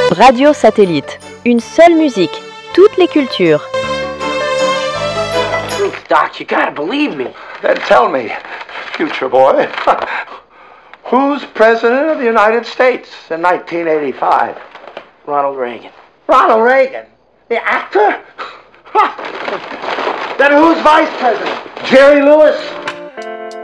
Radio Satellite, une seule musique, toutes les cultures. Doc, you gotta believe me. Then tell me, future boy, who's President of the United States in 1985? Ronald Reagan. Ronald Reagan? The actor? Then who's Vice President? Jerry Lewis?